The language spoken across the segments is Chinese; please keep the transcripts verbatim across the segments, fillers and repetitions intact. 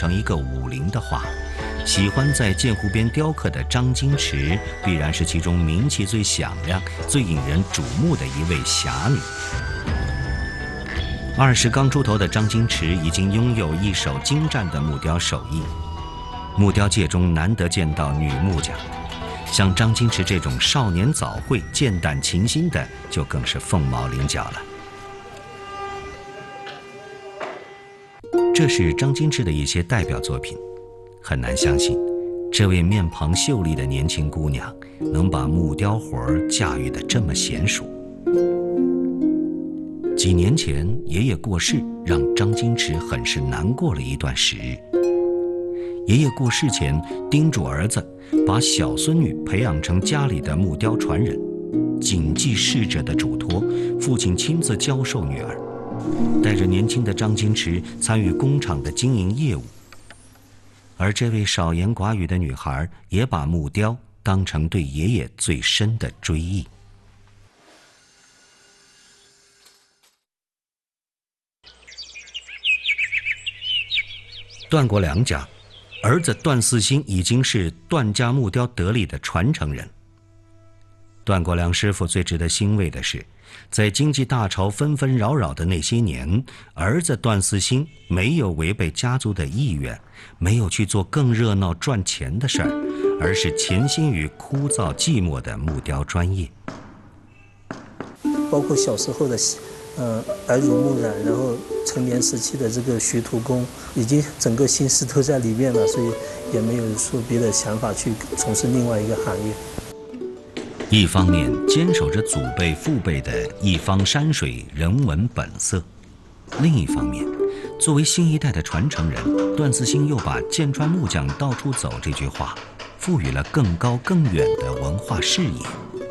成一个武林的话，喜欢在涧湖边雕刻的张金池必然是其中名气最响亮、最引人瞩目的一位侠女。二十刚出头的张金池已经拥有一手精湛的木雕手艺，木雕界中难得见到女木匠，像张金池这种少年早慧、剑胆琴心的，就更是凤毛麟角了。这是张金池的一些代表作品，很难相信，这位面庞秀丽的年轻姑娘能把木雕活儿驾驭得这么娴熟。几年前，爷爷过世，让张金池很是难过了一段时日。爷爷过世前，叮嘱儿子把小孙女培养成家里的木雕传人，谨记逝者的嘱托，父亲亲自教授女儿，带着年轻的张金池参与工厂的经营业务。而这位少言寡语的女孩，也把木雕当成对爷爷最深的追忆。段国良家，儿子段四新已经是段家木雕得力的传承人。段国良师傅最值得欣慰的是，在经济大潮纷纷扰扰的那些年，儿子段四新没有违背家族的意愿，没有去做更热闹赚钱的事儿，而是潜心于枯燥寂寞的木雕专业。 包括小时候的呃，耳濡目染，然后成年时期的这个学徒工，已经整个心思都在里面了，所以也没有说别的想法去从事另外一个行业。 一方面坚守着祖辈父辈的一方山水人文本色，另一方面，作为新一代的传承人，段四新又把剑川木匠到处走这句话赋予了更高更远的文化视野。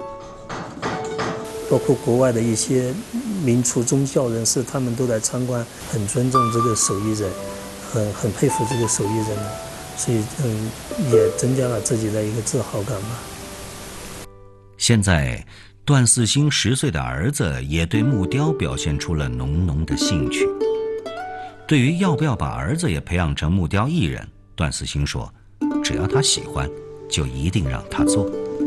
包括国外的一些民族宗教人士，他们都来参观，很尊重这个手艺人，很很佩服这个手艺人，所以嗯，也增加了自己的一个自豪感吧。 现在，段四新十岁的儿子也对木雕表现出了浓浓的兴趣。对于要不要把儿子也培养成木雕艺人，段四新说，只要他喜欢，就一定让他做。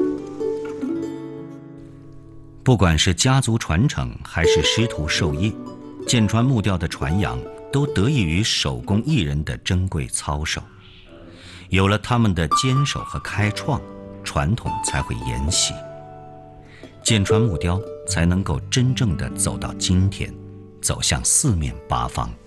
不管是家族传承还是师徒授业，剑川木雕的传扬都得益于手工艺人的珍贵操守。有了他们的坚守和开创，传统才会沿袭，剑川木雕才能够真正的走到今天，走向四面八方。